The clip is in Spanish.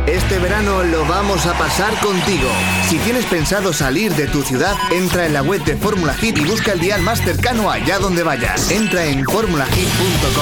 Este verano lo vamos a pasar contigo. Si tienes pensado salir de tu ciudad, entra en la web de Fórmula Hit y busca el dial más cercano allá donde vayas. Entra en formulahit.com.